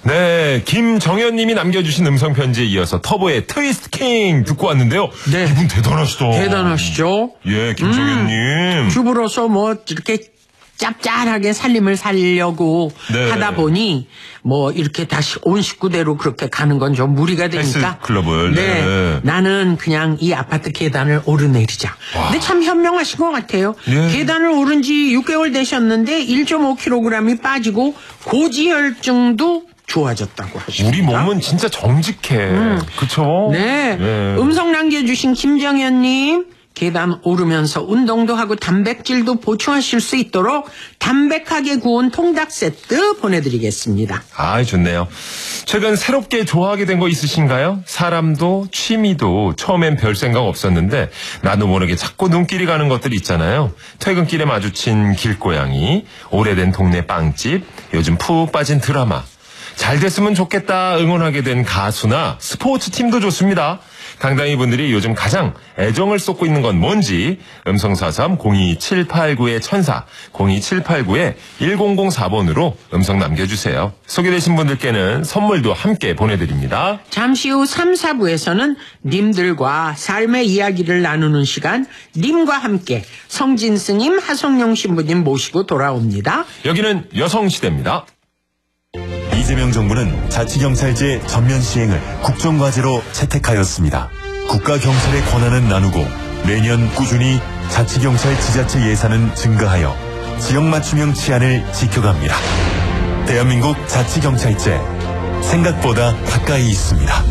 네, 김정현님이 남겨주신 음성편지에 이어서 터보의 트위스트 킹 듣고 왔는데요. 네. 이분 대단하시다. 대단하시죠? 예, 김정현님. 주부로서 뭐 이렇게 짭짤하게 살림을 살려고 네. 하다 보니 뭐 이렇게 다시 온 식구대로 그렇게 가는 건 좀 무리가 되니까 헬스클럽을. 네. 네. 나는 그냥 이 아파트 계단을 오르내리자. 근데 참 현명하신 것 같아요. 예. 계단을 오른 지 6개월 되셨는데 1.5kg이 빠지고 고지혈증도 좋아졌다고 하십니다. 우리 몸은 진짜 정직해. 그쵸? 네. 네. 음성 남겨주신 김정현님, 계단 오르면서 운동도 하고 단백질도 보충하실 수 있도록 담백하게 구운 통닭 세트 보내드리겠습니다. 아, 좋네요. 최근 새롭게 좋아하게 된 거 있으신가요? 사람도 취미도 처음엔 별 생각 없었는데 나도 모르게 자꾸 눈길이 가는 것들 있잖아요. 퇴근길에 마주친 길고양이, 오래된 동네 빵집, 요즘 푹 빠진 드라마. 잘 됐으면 좋겠다 응원하게 된 가수나 스포츠 팀도 좋습니다. 당당히 분들이 요즘 가장 애정을 쏟고 있는 건 뭔지 음성사삼 02789의 천사 02789의 1004번으로 음성 남겨주세요. 소개되신 분들께는 선물도 함께 보내드립니다. 잠시 후 3, 4부에서는 님들과 삶의 이야기를 나누는 시간 님과 함께 성진 스님, 하성룡 신부님 모시고 돌아옵니다. 여기는 여성시대입니다. 이재명 정부는 자치경찰제 전면 시행을 국정과제로 채택하였습니다. 국가경찰의 권한은 나누고 매년 꾸준히 자치경찰 지자체 예산은 증가하여 지역 맞춤형 치안을 지켜갑니다. 대한민국 자치경찰제, 생각보다 가까이 있습니다.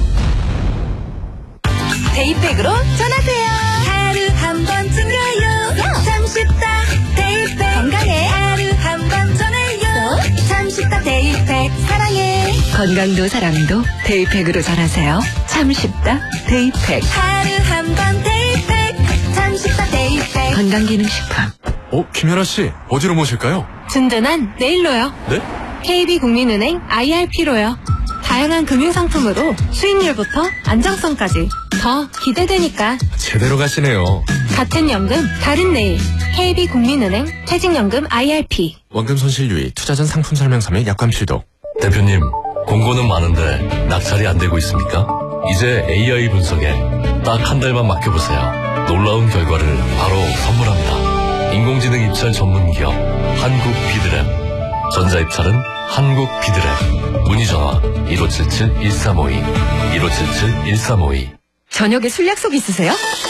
데이팩으로 전하세요. 하루 한 번쯤 가요. 참 쉽다. 데이팩 건강해. 하루 한 번 전해요. 참 쉽다. 데이팩 사랑해. 건강도 사랑도 데이팩으로 전하세요. 참 쉽다. 데이팩. 하루 한 번 데이팩. 참 쉽다. 데이팩. 건강기능식품. 김현아 씨, 어디로 모실까요? 든든한 내일로요. 네? KB국민은행 IRP로요. 다양한 금융상품으로 수익률부터 안정성까지 더 기대되니까 제대로 가시네요. 같은 연금 다른 내일 KB국민은행 퇴직연금 IRP. 원금 손실 유의, 투자 전 상품 설명서 및 약관 필독. 대표님, 공고는 많은데 낙찰이 안 되고 있습니까? 이제 AI 분석에 딱 한 달만 맡겨보세요. 놀라운 결과를 바로 선물합니다. 인공지능 입찰 전문기업 한국비드랩. 전자입찰은 한국비드랩. 문의전화 1577-1352 1577-1352. 저녁에 술 약속 있으세요?